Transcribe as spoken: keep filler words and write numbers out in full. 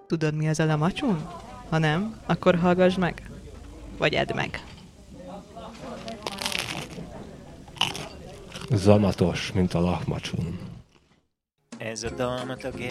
Tudod, mi az a lamacsun? Ha nem, akkor hallgass meg. Vagy edd meg. Zamatos, mint a lahmacun. Ez a dalmat a